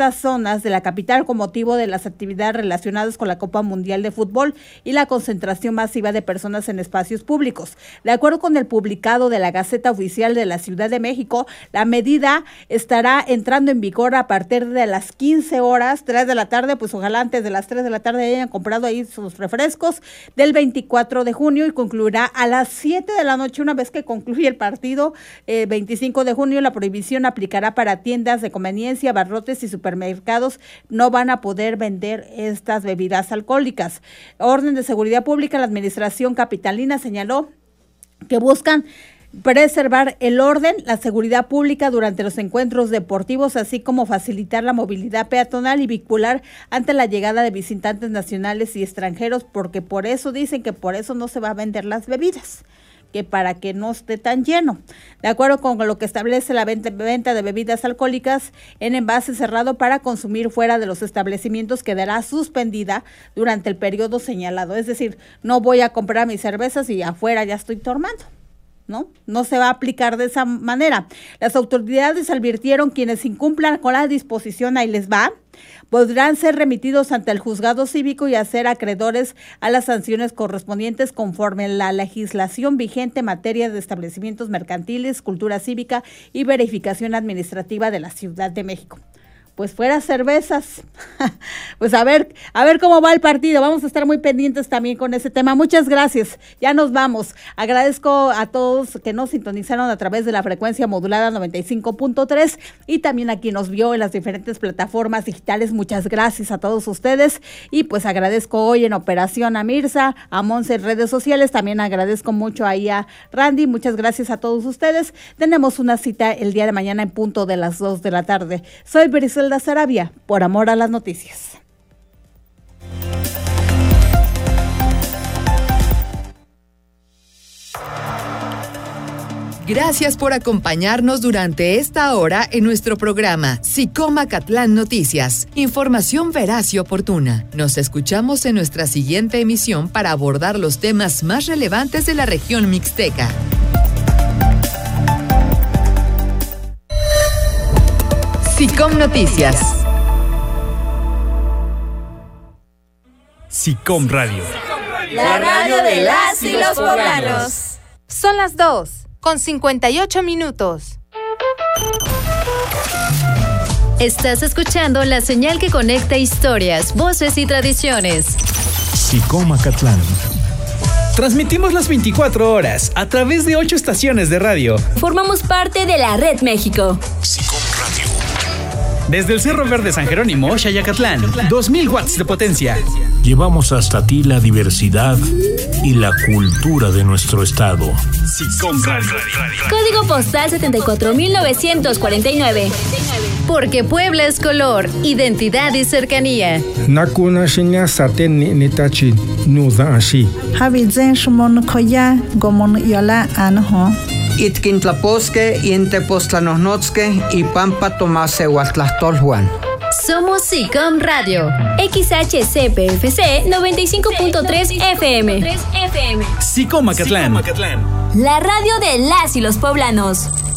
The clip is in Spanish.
estas zonas de la capital con motivo de las actividades relacionadas con la Copa Mundial de Fútbol y la concentración masiva de personas en espacios públicos. De acuerdo con el publicado de la Gaceta Oficial de la Ciudad de México, la medida estará entrando en vigor a partir de las 15 horas, 3 de la tarde, pues ojalá antes de las 3 de la tarde hayan comprado ahí sus refrescos, del 24 de junio y concluirá a las 7 de la noche. Una vez que concluye el partido, 25 de junio, la prohibición aplicará para tiendas de conveniencia, abarrotes y supermercados. No van a poder vender estas bebidas alcohólicas. Orden de Seguridad Pública, la Administración capitalina señaló que buscan preservar el orden, la seguridad pública durante los encuentros deportivos, así como facilitar la movilidad peatonal y vehicular ante la llegada de visitantes nacionales y extranjeros, porque por eso dicen que por eso no se va a vender las bebidas, que para que no esté tan lleno. De acuerdo con lo que establece la venta de bebidas alcohólicas en envase cerrado para consumir fuera de los establecimientos quedará suspendida durante el periodo señalado. Es decir, no voy a comprar mis cervezas y afuera ya estoy tomando. No se va a aplicar de esa manera. Las autoridades advirtieron quienes incumplan con la disposición, ahí les va, podrán ser remitidos ante el juzgado cívico y hacer acreedores a las sanciones correspondientes conforme a la legislación vigente en materia de establecimientos mercantiles, cultura cívica y verificación administrativa de la Ciudad de México. Pues fuera cervezas. Pues a ver cómo va el partido. Vamos a estar muy pendientes también con ese tema. Muchas gracias. Ya nos vamos. Agradezco a todos que nos sintonizaron a través de la frecuencia modulada 95.3 y también a quien nos vio en las diferentes plataformas digitales. Muchas gracias a todos ustedes. Y pues agradezco hoy en operación a Mirza, a Monse en redes sociales. También agradezco mucho ahí a Randy. Muchas gracias a todos ustedes. Tenemos una cita el día de mañana en punto de las 2 de la tarde. Soy Briselda Sarabia, por amor a las noticias. Gracias por acompañarnos durante esta hora en nuestro programa SICOM Acatlán Noticias. Información veraz y oportuna. Nos escuchamos en nuestra siguiente emisión para abordar los temas más relevantes de la región mixteca. SICOM Noticias. SICOM Radio. La radio de las y los poblanos. Son las 2:58. Estás escuchando la señal que conecta historias, voces y tradiciones. SICOM Acatlán. Transmitimos las 24 horas a través de 8 estaciones de radio. Formamos parte de la Red México. SICOM Radio. Desde el Cerro Verde San Jerónimo, Xayacatlán, 2000 watts de potencia. Llevamos hasta ti la diversidad y la cultura de nuestro estado. SICOM Radio. Código postal 74949. Porque Puebla es color, identidad y cercanía. Nakuna shinya saten nitachi nuza ashi. Habizen shumon koya gomon yola anho. Itkintlaposque, Intepostlanosnotzque y Pampa Tomase Huatlastolhuan. Somos SICOM Radio, XHCPFC 95.3 FM. SICOM Acatlán. La radio de las y los poblanos.